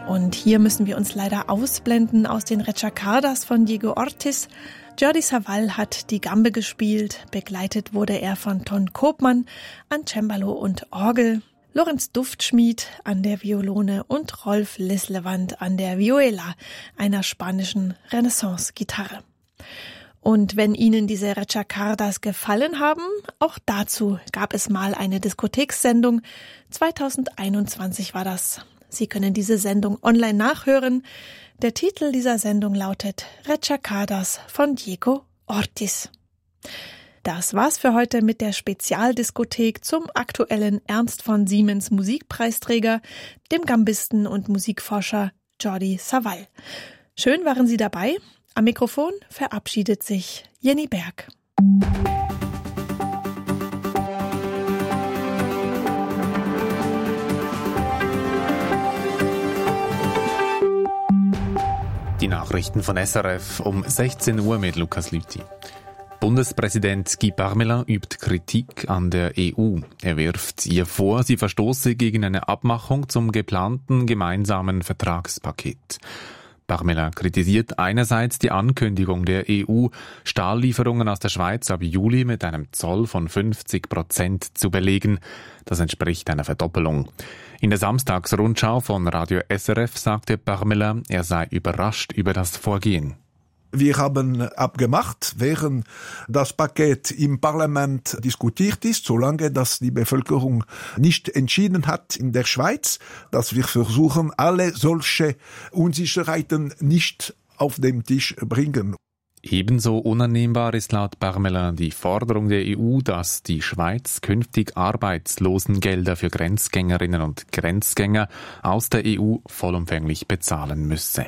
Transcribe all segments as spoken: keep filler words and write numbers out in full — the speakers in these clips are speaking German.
Und hier müssen wir uns leider ausblenden aus den Rechacardas von Diego Ortiz. Jordi Savall hat die Gambe gespielt, begleitet wurde er von Ton Koopman an Cembalo und Orgel, Lorenz Duftschmied an der Violone und Rolf Lislewand an der Vihuela, einer spanischen Renaissance-Gitarre. Und wenn Ihnen diese Rechacardas gefallen haben, auch dazu gab es mal eine Diskothekssendung. zweitausendeinundzwanzig war das. Sie können diese Sendung online nachhören. Der Titel dieser Sendung lautet Rechacardas von Diego Ortiz. Das war's für heute mit der Spezialdiskothek zum aktuellen Ernst von Siemens Musikpreisträger, dem Gambisten und Musikforscher Jordi Savall. Schön waren Sie dabei. Am Mikrofon verabschiedet sich Jenny Berg. Die Nachrichten von S R F um sechzehn Uhr mit Lukas Lüthi. Bundespräsident Guy Parmelin übt Kritik an der E U. Er wirft ihr vor, sie verstoße gegen eine Abmachung zum geplanten gemeinsamen Vertragspaket. Parmelin kritisiert einerseits die Ankündigung der E U, Stahllieferungen aus der Schweiz ab Juli mit einem Zoll von fünfzig Prozent zu belegen. Das entspricht einer Verdoppelung. In der Samstagsrundschau von Radio S R F sagte Parmelin, er sei überrascht über das Vorgehen. Wir haben abgemacht, während das Paket im Parlament diskutiert ist, solange das die Bevölkerung nicht entschieden hat in der Schweiz, dass wir versuchen, alle solche Unsicherheiten nicht auf den Tisch bringen. Ebenso unannehmbar ist laut Parmelin die Forderung der E U, dass die Schweiz künftig Arbeitslosengelder für Grenzgängerinnen und Grenzgänger aus der E U vollumfänglich bezahlen müsse.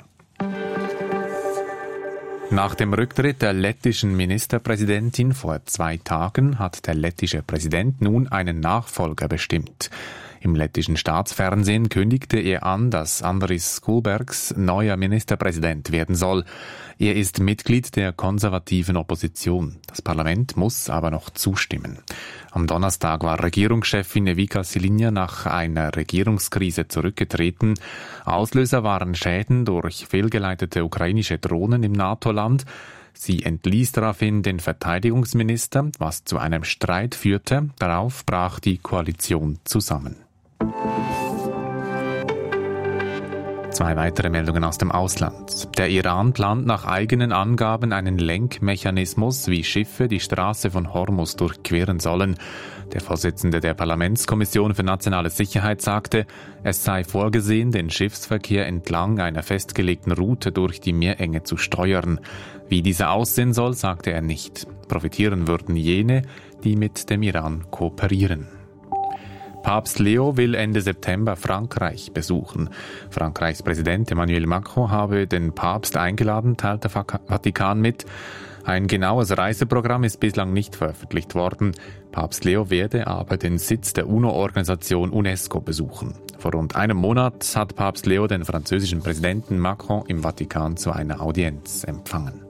Nach dem Rücktritt der lettischen Ministerpräsidentin vor zwei Tagen hat der lettische Präsident nun einen Nachfolger bestimmt. Im lettischen Staatsfernsehen kündigte er an, dass Andris Kulbergs neuer Ministerpräsident werden soll. Er ist Mitglied der konservativen Opposition. Das Parlament muss aber noch zustimmen. Am Donnerstag war Regierungschefin Evika Silinja nach einer Regierungskrise zurückgetreten. Auslöser waren Schäden durch fehlgeleitete ukrainische Drohnen im NATO-Land. Sie entließ daraufhin den Verteidigungsminister, was zu einem Streit führte. Darauf brach die Koalition zusammen. Zwei weitere Meldungen aus dem Ausland. Der Iran plant nach eigenen Angaben einen Lenkmechanismus, wie Schiffe die Straße von Hormuz durchqueren sollen. Der Vorsitzende der Parlamentskommission für nationale Sicherheit sagte, es sei vorgesehen, den Schiffsverkehr entlang einer festgelegten Route durch die Meerenge zu steuern. Wie diese aussehen soll, sagte er nicht. Profitieren würden jene, die mit dem Iran kooperieren. Papst Leo will Ende September Frankreich besuchen. Frankreichs Präsident Emmanuel Macron habe den Papst eingeladen, teilt der Vatikan mit. Ein genaues Reiseprogramm ist bislang nicht veröffentlicht worden. Papst Leo werde aber den Sitz der UNO-Organisation UNESCO besuchen. Vor rund einem Monat hat Papst Leo den französischen Präsidenten Macron im Vatikan zu einer Audienz empfangen.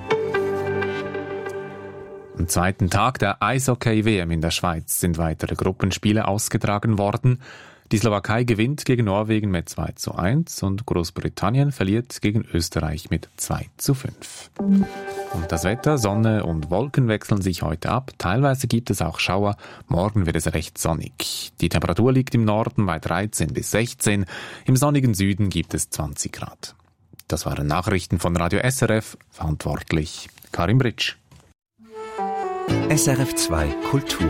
Am zweiten Tag der Eishockey-W M in der Schweiz sind weitere Gruppenspiele ausgetragen worden. Die Slowakei gewinnt gegen Norwegen mit zwei zu eins und Großbritannien verliert gegen Österreich mit zwei zu fünf. Und das Wetter, Sonne und Wolken wechseln sich heute ab. Teilweise gibt es auch Schauer. Morgen wird es recht sonnig. Die Temperatur liegt im Norden bei dreizehn bis sechzehn. Im sonnigen Süden gibt es zwanzig Grad. Das waren Nachrichten von Radio S R F. Verantwortlich Karim Britsch. S R F zwei Kultur.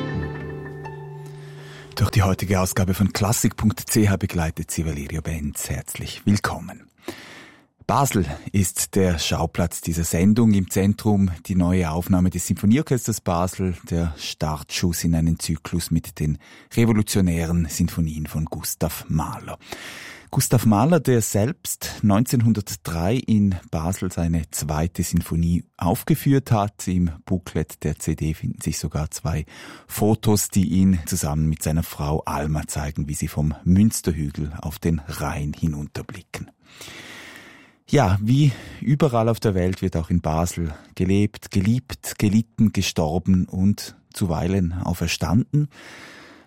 Durch die heutige Ausgabe von Klassik punkt c h begleitet sie Valerio Benz. Herzlich willkommen. Basel ist der Schauplatz dieser Sendung. Im Zentrum die neue Aufnahme des Sinfonieorchesters Basel, der Startschuss in einen Zyklus mit den revolutionären Sinfonien von Gustav Mahler. Gustav Mahler, der selbst neunzehnhundertdrei in Basel seine zweite Sinfonie aufgeführt hat. Im Booklet der C D finden sich sogar zwei Fotos, die ihn zusammen mit seiner Frau Alma zeigen, wie sie vom Münsterhügel auf den Rhein hinunterblicken. Ja, wie überall auf der Welt wird auch in Basel gelebt, geliebt, gelitten, gestorben und zuweilen auferstanden.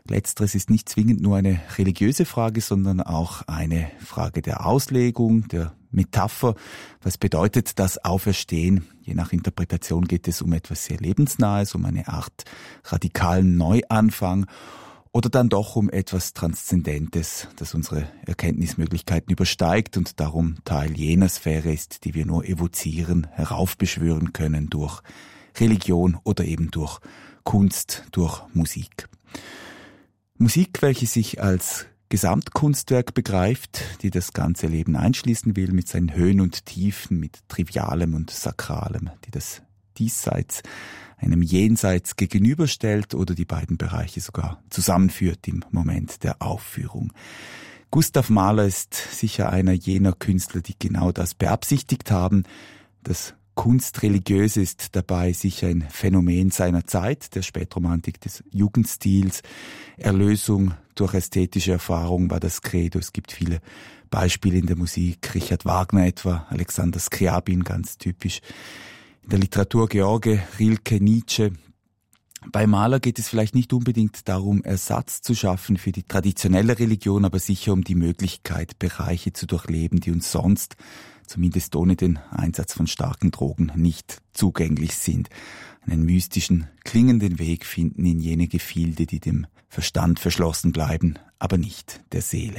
Letzteres ist nicht zwingend nur eine religiöse Frage, sondern auch eine Frage der Auslegung, der Metapher. Was bedeutet das Auferstehen? Je nach Interpretation geht es um etwas sehr Lebensnahes, um eine Art radikalen Neuanfang oder dann doch um etwas Transzendentes, das unsere Erkenntnismöglichkeiten übersteigt und darum Teil jener Sphäre ist, die wir nur evozieren, heraufbeschwören können durch Religion oder eben durch Kunst, durch Musik. Musik, welche sich als Gesamtkunstwerk begreift, die das ganze Leben einschließen will, mit seinen Höhen und Tiefen, mit Trivialem und Sakralem, die das Diesseits einem Jenseits gegenüberstellt oder die beiden Bereiche sogar zusammenführt im Moment der Aufführung. Gustav Mahler ist sicher einer jener Künstler, die genau das beabsichtigt haben. Das Kunstreligiöse ist dabei sicher ein Phänomen seiner Zeit, der Spätromantik des Jugendstils. Erlösung durch ästhetische Erfahrung war das Credo. Es gibt viele Beispiele in der Musik, Richard Wagner etwa, Alexander Skriabin ganz typisch. In der Literatur George, Rilke, Nietzsche. Bei Mahler geht es vielleicht nicht unbedingt darum, Ersatz zu schaffen für die traditionelle Religion, aber sicher um die Möglichkeit, Bereiche zu durchleben, die uns sonst, zumindest ohne den Einsatz von starken Drogen, nicht zugänglich sind. Einen mystischen, klingenden Weg finden in jene Gefilde, die dem Verstand verschlossen bleiben, aber nicht der Seele.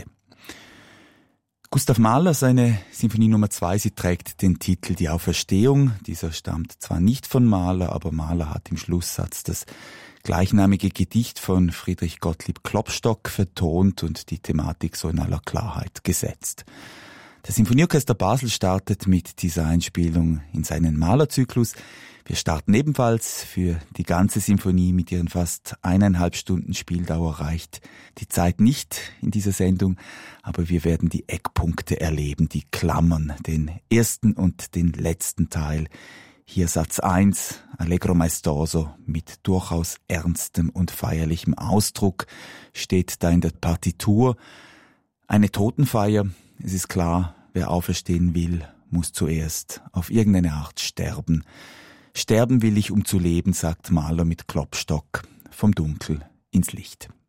Gustav Mahler, seine Sinfonie Nummer zwei, sie trägt den Titel Die Auferstehung. Dieser stammt zwar nicht von Mahler, aber Mahler hat im Schlusssatz das gleichnamige Gedicht von Friedrich Gottlieb Klopstock vertont und die Thematik so in aller Klarheit gesetzt. Das Sinfonieorchester Basel startet mit dieser Einspielung in seinen Mahler-Zyklus. Wir starten ebenfalls für die ganze Sinfonie mit ihren fast eineinhalb Stunden Spieldauer reicht die Zeit nicht in dieser Sendung, aber wir werden die Eckpunkte erleben, die Klammern, den ersten und den letzten Teil. Hier Satz eins, Allegro maestoso, mit durchaus ernstem und feierlichem Ausdruck, steht da in der Partitur. Eine Totenfeier, es ist klar, wer auferstehen will, muss zuerst auf irgendeine Art sterben. Sterben will ich, um zu leben, sagt Mahler mit Klopstock, vom Dunkel ins Licht.